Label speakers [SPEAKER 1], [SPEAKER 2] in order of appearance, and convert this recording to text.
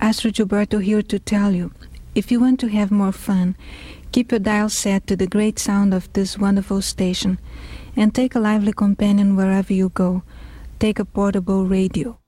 [SPEAKER 1] Astro Gilberto here to tell you, if you want to have more fun, keep your dial set to the great sound of this wonderful station, and take a lively companion wherever you go. Take a portable radio.